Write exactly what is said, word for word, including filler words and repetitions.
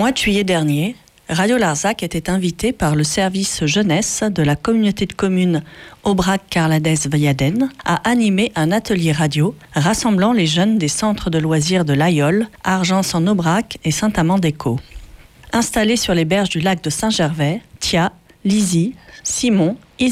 mois de juillet dernier, Radio Larzac était invité par le service jeunesse de la communauté de communes Aubrac-Carladès-Vayaden à animer un atelier radio rassemblant les jeunes des centres de loisirs de l'Aïol, Argence-en-Aubrac et Saint-Amand-d'Écault. Installés sur les berges du lac de Saint-Gervais, Thia, Lizy, Simon,